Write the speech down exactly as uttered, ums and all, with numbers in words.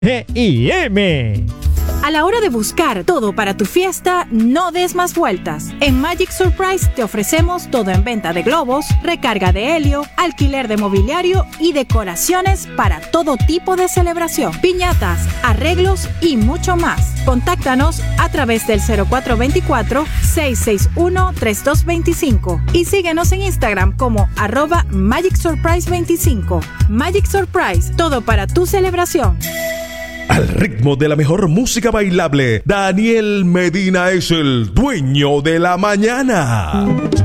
G I M. A la hora de buscar todo para tu fiesta, no des más vueltas. En Magic Surprise te ofrecemos todo en venta de globos, recarga de helio, alquiler de mobiliario y decoraciones para todo tipo de celebración, piñatas, arreglos y mucho más. Contáctanos a través del cero cuatro dos cuatro, seis seis uno, tres dos dos cinco y síguenos en Instagram como arroba Magic Surprise veinticinco. Magic Surprise, todo para tu celebración. Al ritmo de la mejor música bailable, Daniel Medina es el dueño de la mañana.